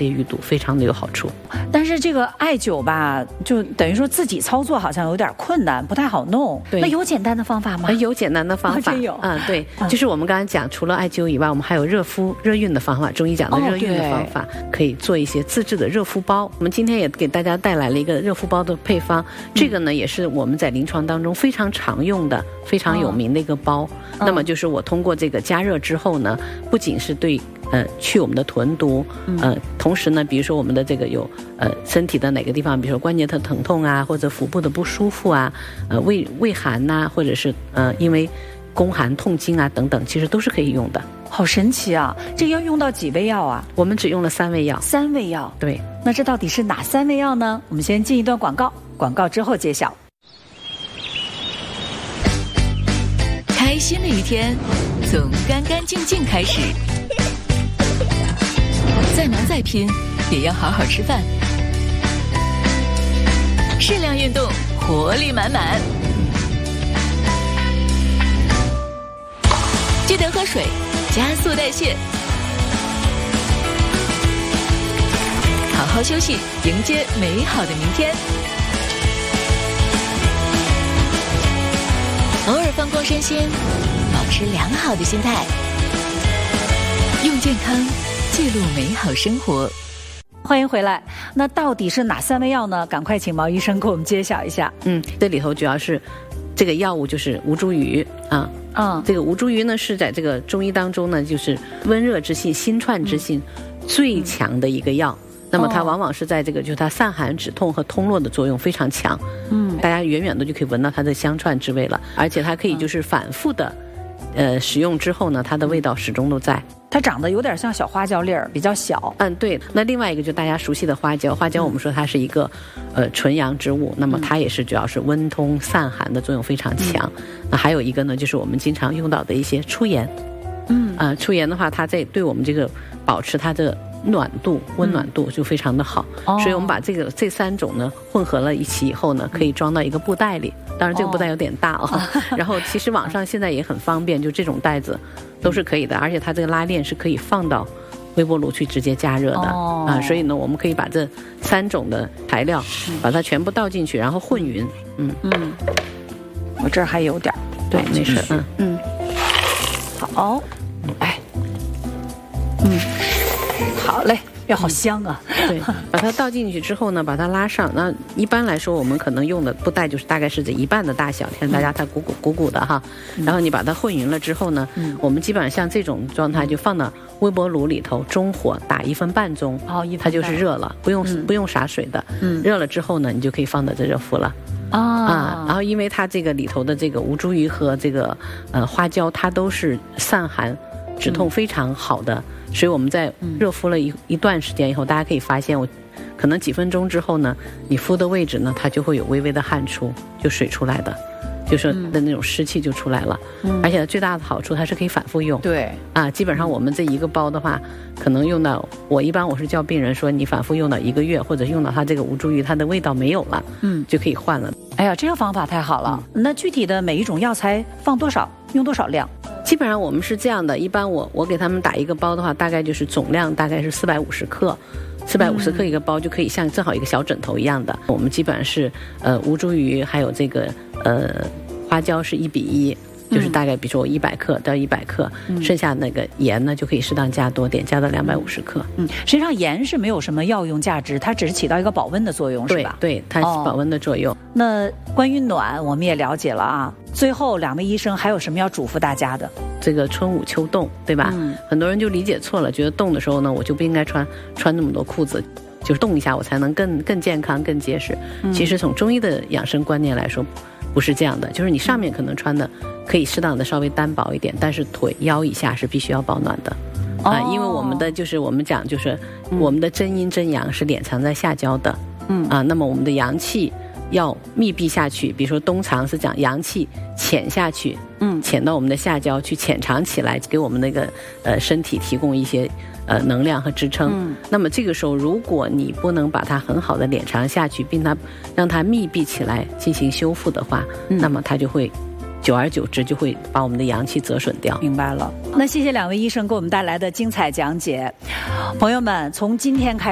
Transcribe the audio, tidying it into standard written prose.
些淤堵，非常的有好处。 但是这个艾灸吧，就等于说自己操作好像有点困难，不太好弄。 对， 那有简单的方法吗？ 有简单的方法， 有。 对，就是我们刚才讲，除了艾灸以外，我们还有热敷、热熨的方法，中医讲的热熨的方法，可以做一些自制的热敷包。我们今天也给大家带来了一个热敷包的配方，这个呢也是我们在临床当中非常常用的、非常有名的一个包。那么就是我通过这个加热之后呢，不仅是对去我们的臀毒，同时呢，比如说我们的这个有身体的哪个地方，比如说关节的疼痛啊，或者腹部的不舒服啊，胃寒呐，或者是因为宫寒痛经啊等等，其实都是可以用的。 好神奇啊！这个要用到几味药啊？ 我们只用了3味药。 3味药。 对。 那这到底是哪3味药呢？我们先进一段广告，广告之后揭晓。 开心的一天从干干净净开始，再忙再拼也要好好吃饭，适量运动，活力满满。记得喝水，加速代谢，好好休息，迎接美好的明天。偶尔放光身心，保持良好的心态，用健康记录美好生活。 欢迎回来。那到底是哪3味药呢？赶快请毛医生给我们揭晓一下。 这里头主要是这个药物就是吴茱萸啊。这个吴茱萸呢是在这个中医当中呢，就是温热之性、心串之性最强的一个药。那么它往往是在这个就是它散寒止痛和通络的作用非常强。大家远远的就可以闻到它的香串之味了，而且它可以就是反复的使用之后呢，它的味道始终都在。 它长得有点像小花椒粒儿，比较小。 对。那另外一个就大家熟悉的花椒，花椒我们说它是一个纯阳之物，那么它也是主要是温通散寒的作用非常强。那还有一个呢，就是我们经常用到的一些出盐。出盐的话，它在对我们这个保持它的暖度、温暖度就非常的好。所以我们把这3种呢混合了一起以后呢，可以装到一个布袋里。当然这个布袋有点大然后其实网上现在也很方便，就这种袋子都是可以的，而且它这个拉链是可以放到微波炉去直接加热的。所以呢我们可以把这3种的材料把它全部倒进去，然后混匀。 我这儿还有点。 对，没事。 好。好嘞，这好香啊！ 对，把它倒进去之后呢，把它拉上。那一般来说，我们可能用的布袋就是大概是这1半的大小，看大家它鼓鼓的哈。然后你把它混匀了之后呢，我们基本上像这种状态就放到微波炉里头，中火打1分半钟，它就是热了，不用洒水的。热了之后呢，你就可以放到这热敷了。然后因为它这个里头的这个吴茱萸和这个花椒，它都是散寒止痛非常好的。所以我们在热敷了一段时间以后，大家可以发现可能几分钟之后呢，你敷的位置呢，它就会有微微的汗出，就水出来的，就是的那种湿气就出来了。而且最大的好处它是可以反复用。 对。 基本上我们这一个包的话，可能用到一般我是叫病人说你反复用到1个月，或者用到它这个吴茱萸它的味道没有了，就可以换了。 哎呀，这个方法太好了。那具体的每一种药材放多少，用多少量？ 基本上我们是这样的，一般我给他们打一个包的话，大概就是总量大概是450克，450克一个包就可以像正好一个小枕头一样的。我们基本上是吴茱萸还有这个花椒是1比1，就是大概比如说我100克到100克，剩下那个盐呢就可以适当加多点，加到250克。 实际上盐是没有什么药用价值，它只是起到一个保温的作用，是吧？ 对，它是保温的作用。 那关于暖我们也了解了啊，最后2位医生还有什么要嘱咐大家的？ 这个春捂秋冻，对吧？很多人就理解错了，觉得冻的时候呢，我就不应该穿那么多裤子，就是冻一下我才能更健康、更结实。其实从中医的养生观念来说，不是这样的，就是你上面可能穿的可以适当的稍微单薄一点，但是腿腰以下是必须要保暖的。因为我们的就是我们讲就是我们的真阴真阳是敛藏在下焦的。那么我们的阳气要密闭下去，比如说冬藏是讲阳气潜下去，潜到我们的下焦去潜藏起来，给我们那个身体提供一些能量和支撑。那么这个时候如果你不能把它很好的敛藏下去，并让它密闭起来进行修复的话，那么它就会久而久之就会把我们的阳气折损掉。 明白了。那谢谢2位医生给我们带来的精彩讲解。朋友们，从今天开始